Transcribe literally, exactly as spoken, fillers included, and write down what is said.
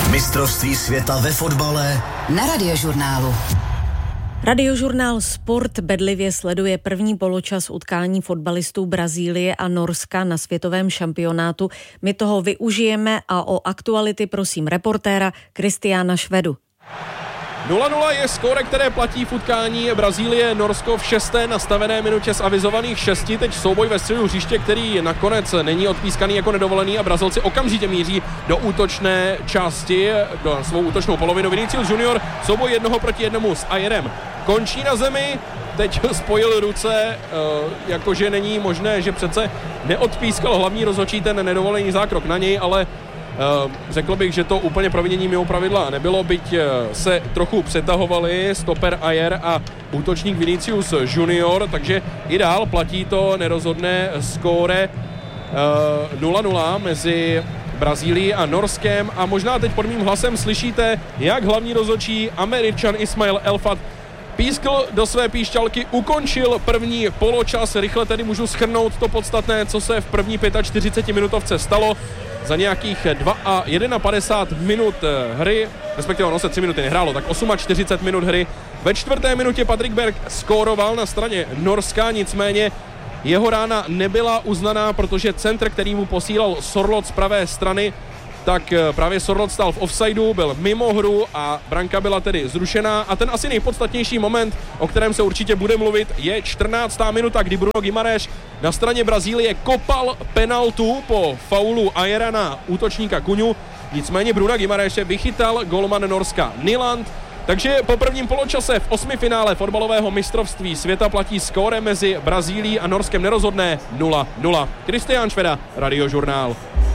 Mistrovství světa ve fotbale na Radiožurnálu. Radiožurnál Sport bedlivě sleduje první poločas utkání fotbalistů Brazílie a Norska na světovém šampionátu. My toho využijeme a o aktuality prosím reportéra Kristiána Švedu. nula nula je skóre, které platí v utkání Brazílie-Norsko v šesté nastavené minutě z avizovaných šesti. Teď souboj ve středu hřiště, který nakonec není odpískaný jako nedovolený a Brazilci okamžitě míří do útočné části, do svou útočnou polovinu. Vinicius Junior, souboj jednoho proti jednomu s Ayerem končí na zemi. Teď spojil ruce, jakože není možné, že přece neodpískal hlavní rozhodčí ten nedovolený zákrok na něj, ale Uh, řekl bych, že to úplně provinění mimo pravidla nebylo, byť uh, se trochu přetahovali stoper Ayer a útočník Vinicius Junior, takže i dál platí to nerozhodné skóre uh, nula nula mezi Brazílií a Norskem a možná teď pod mým hlasem slyšíte, jak hlavní rozhodčí Američan Ismail Elfat pískl do své píšťalky, ukončil první poločas, rychle tedy můžu shrnout to podstatné, co se v první čtyřiceti pěti minutovce stalo. Za nějakých padesát jedna minut hry, respektive ono se tři minuty nehrálo, tak čtyřicet osm minut hry. Ve čtvrté minutě Patrik Berg skóroval na straně Norska, nicméně jeho rána nebyla uznaná, protože centr, který mu posílal Sorloth z pravé strany, tak právě Sorloth stál v offsideu, byl mimo hru a branka byla tedy zrušená. A ten asi nejpodstatnější moment, o kterém se určitě bude mluvit, je čtrnáctá minuta, kdy Bruno Guimarães na straně Brazílie kopal penaltu po faulu Ayera na útočníka Kuňu. Nicméně Bruna Guimarãese vychytal golman Norska Nyland. Takže po prvním poločase v osmifinále fotbalového mistrovství světa platí skóre mezi Brazílií a Norskem nerozhodné nula nula. Kristián Šveda, Radiožurnál.